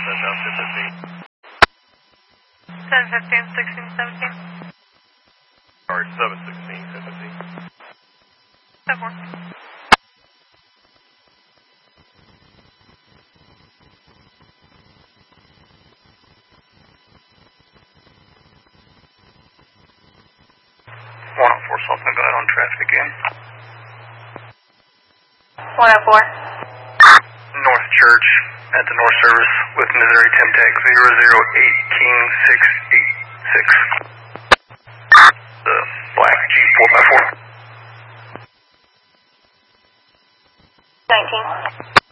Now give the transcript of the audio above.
10-15, 16, 17. Sorry, 716, 17. That works. Something got on traffic again. 104. North Church at the North Service with Missouri Temtec 00186. The black Jeep 4x4. 19.